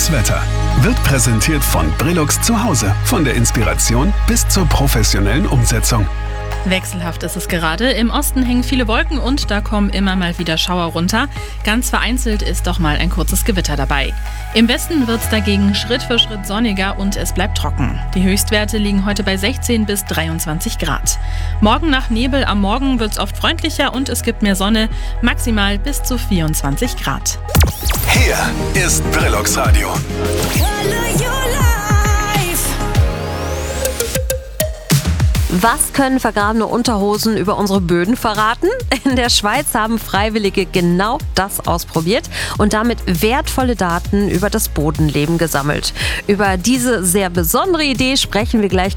Das Wetter wird präsentiert von Brillux zu Hause. Von der Inspiration bis zur professionellen Umsetzung. Wechselhaft ist es gerade. Im Osten hängen viele Wolken und da kommen immer mal wieder Schauer runter. Ganz vereinzelt ist doch mal ein kurzes Gewitter dabei. Im Westen wird es dagegen Schritt für Schritt sonniger und es bleibt trocken. Die Höchstwerte liegen heute bei 16 bis 23 Grad. Morgen nach Nebel am Morgen wird es oft freundlicher und es gibt mehr Sonne, maximal bis zu 24 Grad. Hier ist Brillux Radio. Was können vergrabene Unterhosen über unsere Böden verraten? In der Schweiz haben Freiwillige genau das ausprobiert und damit wertvolle Daten über das Bodenleben gesammelt. Über diese sehr besondere Idee sprechen wir gleich